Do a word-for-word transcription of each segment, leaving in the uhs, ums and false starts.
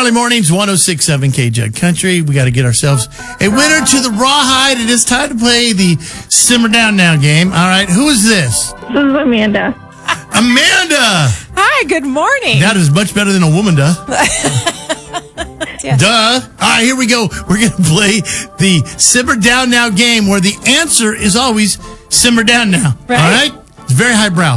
Charlie Mornings, one oh six point seven K-Jug Country. We got to get ourselves a winner to the Rawhide. It is time to play the Simmer Down Now game. All right, who is this? This is Amanda. Amanda! Hi, good morning. That is much better than a woman, duh. Yes. Duh. All right, here we go. We're going to play the Simmer Down Now game where the answer is always simmer down now. Right. All right? It's very highbrow.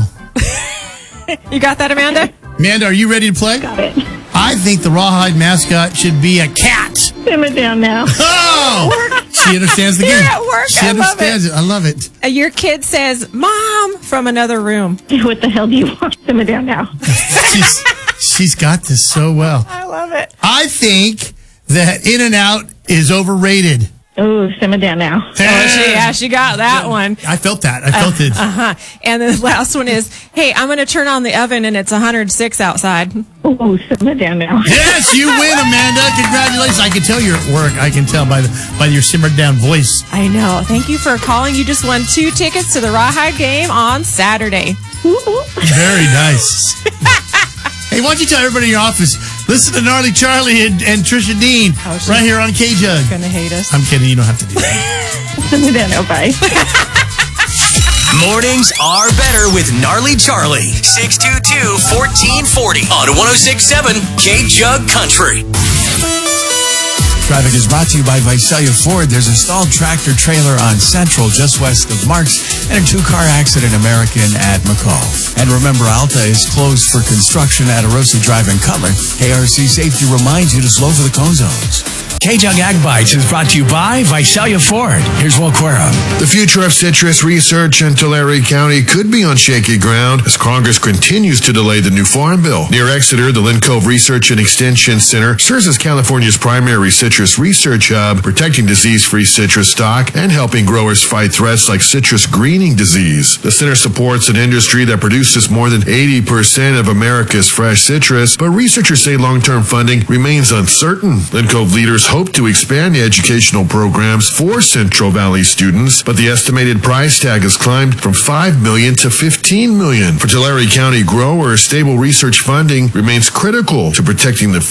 You got that, Amanda? Amanda, are you ready to play? Got it. I think the Rawhide mascot should be a cat. Simmer down now. Oh! She understands the You're game. at work. She I love understands it. I love it. Uh, your kid says, Mom, from another room. What the hell do you want? Simmer down now. She's, she's got this so well. I love it. I think that In-N-Out is overrated. Oh, simmer down now. Oh, she, yeah, she got that one. I felt that. I felt it. Uh-huh. And the last one is, hey, I'm going to turn on the oven and it's one hundred six outside. Oh, simmer down now. Yes, you win, Amanda. Congratulations. I can tell you're at work. I can tell by the, by your simmered down voice. I know. Thank you for calling. You just won two tickets to the Rawhide game on Saturday. Very nice. Hey, why don't you tell everybody in your office, listen to Gnarly Charlie and, and Trisha Dean Oh, she's right here on K-Jug. Going to hate us. I'm kidding. You don't have to do that. Simmer down now. Bye. Mornings are better with Gnarly Charlie. six two two, one four four zero on one oh six point seven K-Jug Country. Traffic is brought to you by Visalia Ford. There's a stalled tractor trailer on Central just west of Marks and a two-car accident American at McCall. And remember, Alta is closed for construction at Arosa Drive in Cutler. K R C Safety reminds you to slow for the cone zones. K-Jug Ag Bites is brought to you by Visalia Ford. Here's Will Cuero. The future of citrus research in Tulare County could be on shaky ground as Congress continues to delay the new Farm Bill. Near Exeter, the Lynn Cove Research and Extension Center serves as California's primary citrus research hub, protecting disease-free citrus stock and helping growers fight threats like citrus greening disease. The center supports an industry that produces more than eighty percent of America's fresh citrus, but researchers say long-term funding remains uncertain. Lynn Cove leaders hope to expand the educational programs for Central Valley students, but the estimated price tag has climbed from five million dollars to fifteen million dollars. For Tulare County growers, stable research funding remains critical to protecting the